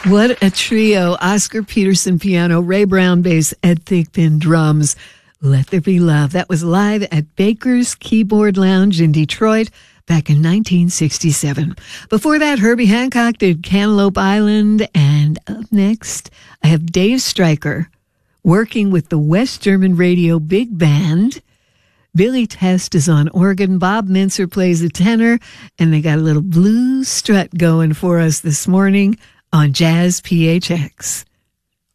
What a trio. Oscar Peterson piano, Ray Brown bass, Ed Thigpen drums. Let There Be Love. That was live at Baker's Keyboard Lounge in Detroit back in 1967. Before that, Herbie Hancock did Cantaloupe Island. And up next, I have Dave Stryker working with the West German Radio Big Band. Billy Test is on organ. Bob Mincer plays the tenor. And they got a little blues strut going for us this morning on Jazz PHX.